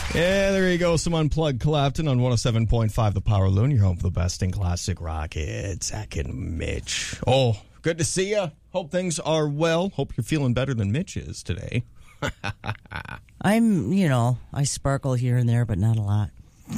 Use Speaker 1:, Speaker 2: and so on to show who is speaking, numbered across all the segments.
Speaker 1: Yeah, there you go. Some Unplugged Clapton on 107.5 The Power Loon. You're home for the best in classic rock. It's Zach and Mitch. Oh, good to see you. Hope things are well. Hope you're feeling better than Mitch is today.
Speaker 2: I sparkle here and there, but not a lot.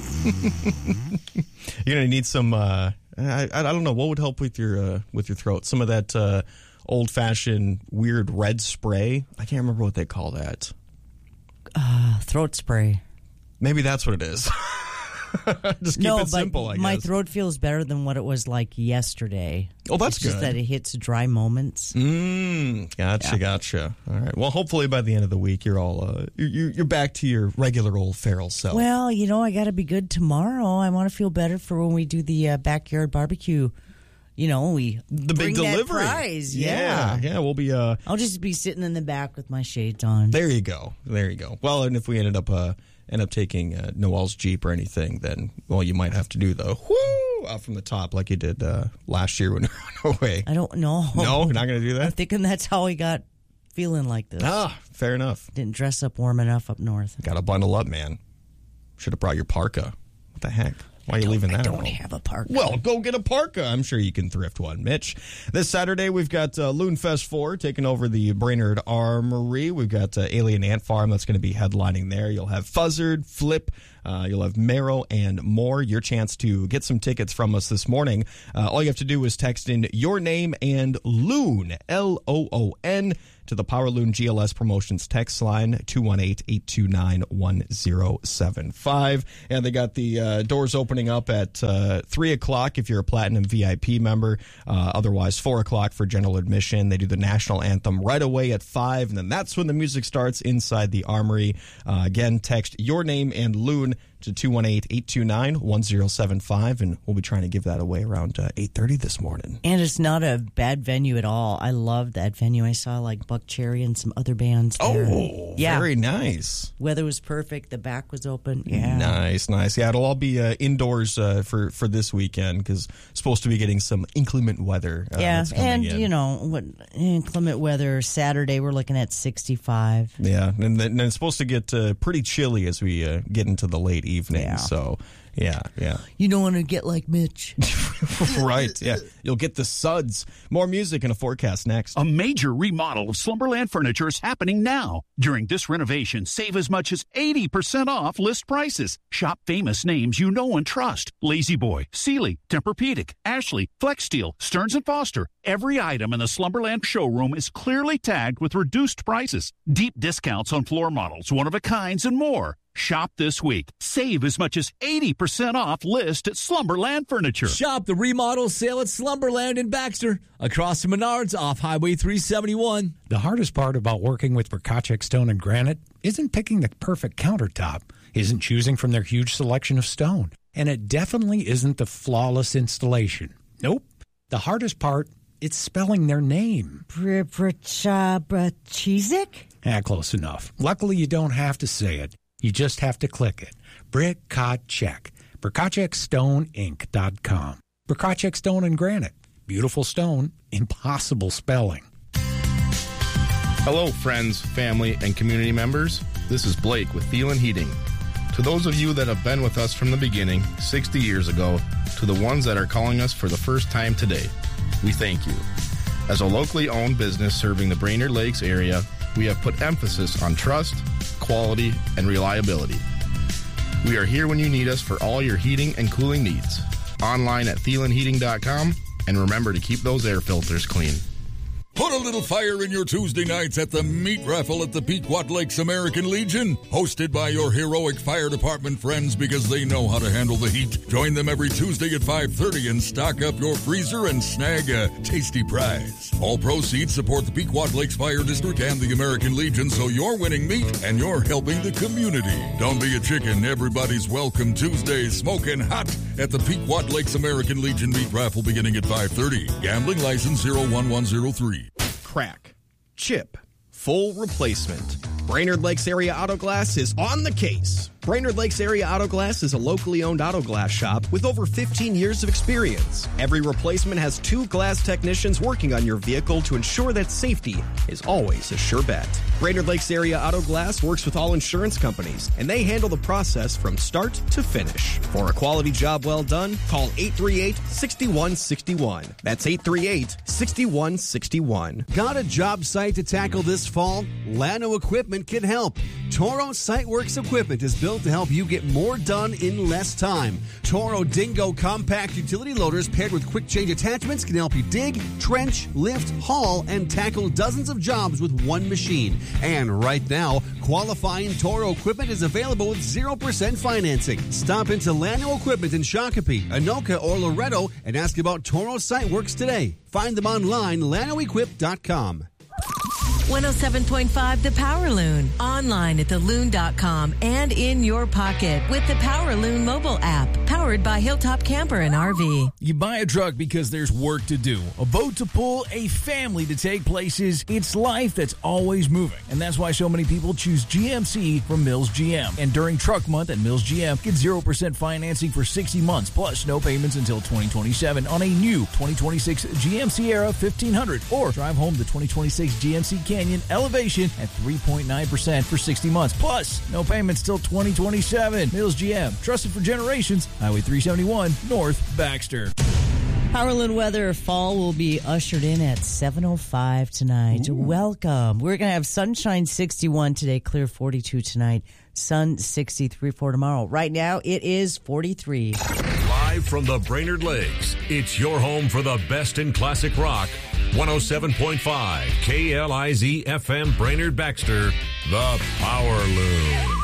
Speaker 1: You're going to need some, I don't know, what would help with your throat? Some of that old-fashioned weird red spray. I can't remember what they call that.
Speaker 2: Throat spray.
Speaker 1: Maybe that's what it is. Just keep it simple, I guess.
Speaker 2: My throat feels better than what it was like yesterday.
Speaker 1: Oh, that's good.
Speaker 2: It's just that it hits dry moments.
Speaker 1: Gotcha. All right. Well, hopefully by the end of the week, you're all you're back to your regular old feral self.
Speaker 2: Well, I got to be good tomorrow. I want to feel better for when we do the backyard barbecue. The
Speaker 1: big delivery.
Speaker 2: That prize.
Speaker 1: Yeah. We'll be.
Speaker 2: I'll just be sitting in the back with my shades on.
Speaker 1: There you go. Well, and if we end up taking Noel's Jeep or anything, then you might have to do the whoo out from the top like you did last year when you were away.
Speaker 2: I don't know.
Speaker 1: No, you're not going to do that.
Speaker 2: I'm thinking that's how he got feeling like this.
Speaker 1: Fair enough.
Speaker 2: Didn't dress up warm enough up north.
Speaker 1: Got to bundle up, man. Should have brought your parka. What the heck? Why are you leaving that?
Speaker 2: I don't have a parka.
Speaker 1: Well, go get a parka. I'm sure you can thrift one, Mitch. This Saturday, we've got Loon Fest 4 taking over the Brainerd Armory. We've got Alien Ant Farm that's going to be headlining there. You'll have Fuzzard, Flip, you'll have Marrow, and more. Your chance to get some tickets from us this morning. All you have to do is text in your name and Loon, Loon, to the Power Loon GLS Promotions text line, 218-829-1075. And they got the doors opening up at 3 o'clock if you're a Platinum VIP member. Otherwise, 4 o'clock for general admission. They do the national anthem right away at 5, and then that's when the music starts inside the Armory. Again, text your name and Loon to 218-829-1075, and we'll be trying to give that away around 8:30 this morning.
Speaker 2: And it's not a bad venue at all. I love that venue. I saw like Buck Cherry and some other bands there.
Speaker 1: Oh, yeah. Very nice.
Speaker 2: Weather was perfect. The back was open. Yeah.
Speaker 1: Nice. Yeah, it'll all be indoors for this weekend because it's supposed to be getting some inclement weather.
Speaker 2: That's coming in. Inclement weather. Saturday, we're looking at 65.
Speaker 1: Yeah, and then it's supposed to get pretty chilly as we get into the late evening.
Speaker 2: Yeah.
Speaker 1: So, yeah.
Speaker 2: You don't want to get like Mitch.
Speaker 1: Right, yeah. You'll get the suds. More music and a forecast next.
Speaker 3: A major remodel of Slumberland Furniture is happening now. During this renovation, save as much as 80% off list prices. Shop famous names you know and trust. Lazy Boy, Sealy, Tempur-Pedic, Ashley, Flex Steel, Stearns & Foster. Every item in the Slumberland showroom is clearly tagged with reduced prices. Deep discounts on floor models, one-of-a-kinds, and more. Shop this week. Save as much as 80% off list at Slumberland Furniture.
Speaker 4: Shop the remodel sale at Slumberland in Baxter, across from Menards off Highway 371.
Speaker 5: The hardest part about working with Bracacek Stone and Granite isn't picking the perfect countertop, isn't choosing from their huge selection of stone, and it definitely isn't the flawless installation. Nope. The hardest part, it's spelling their name.
Speaker 2: Bracacek?
Speaker 5: Close enough. Luckily, you don't have to say it. You just have to click it. Bracacek. BracacekStoneInc.com. Bracacek Stone and Granite. Beautiful stone, impossible spelling.
Speaker 6: Hello, friends, family, and community members. This is Blake with Thielen Heating. To those of you that have been with us from the beginning, 60 years ago, to the ones that are calling us for the first time today, we thank you. As a locally owned business serving the Brainerd Lakes area, we have put emphasis on trust, quality, and reliability. We are here when you need us for all your heating and cooling needs. Online at thielenheating.com, and remember to keep those air filters clean.
Speaker 7: Put a little fire in your Tuesday nights at the meat raffle at the Pequot Lakes American Legion, hosted by your heroic fire department friends because they know how to handle the heat. Join them every Tuesday at 5:30 and stock up your freezer and snag a tasty prize. All proceeds support the Pequot Lakes Fire District and the American Legion, so you're winning meat and you're helping the community. Don't be a chicken. Everybody's welcome Tuesday, smoking hot at the Pequot Lakes American Legion meat raffle beginning at 5:30. Gambling license 01103.
Speaker 1: Crack, chip, full replacement. Brainerd Lakes Area Auto Glass is on the case.
Speaker 8: Brainerd Lakes Area Auto Glass is a locally owned auto glass shop with over 15 years of experience. Every replacement has 2 glass technicians working on your vehicle to ensure that safety is always a sure bet. Brainerd Lakes Area Auto Glass works with all insurance companies, and they handle the process from start to finish. For a quality job well done, call 838-6161. That's 838-6161.
Speaker 9: Got a job site to tackle this fall? Llano Equipment can help. Toro SiteWorks equipment is built to help you get more done in less time. Toro Dingo compact utility loaders paired with quick change attachments can help you dig, trench, lift, haul, and tackle dozens of jobs with one machine. And right now, qualifying Toro equipment is available with 0% financing. Stop into Llano Equipment in Shakopee, Anoka, or Loretto and ask about Toro SiteWorks today. Find them online, LanoEquip.com.
Speaker 10: 107.5 The Power Loon. Online at theloon.com and in your pocket with the Power Loon mobile app. Powered by Hilltop Camper and RV.
Speaker 11: You buy a truck because there's work to do, a boat to pull, a family to take places. It's life that's always moving. And that's why so many people choose GMC from Mills GM. And during Truck Month at Mills GM, get 0% financing for 60 months, plus no payments until 2027 on a new 2026 GMC Era 1500. Or drive home the 2026 GMC Canyon Elevation at 3.9% for 60 months, plus no payments till 2027. Mills GM, trusted for generations. Highway 371, North Baxter.
Speaker 2: Powerland weather. Fall will be ushered in at 7:05 tonight. Ooh. Welcome. We're going to have sunshine 61 today, clear 42 tonight, sun 63 for tomorrow. Right now, it is 43.
Speaker 12: Live from the Brainerd Lakes, it's your home for the best in classic rock. 107.5 KLIZ FM Brainerd Baxter, the Power Loon.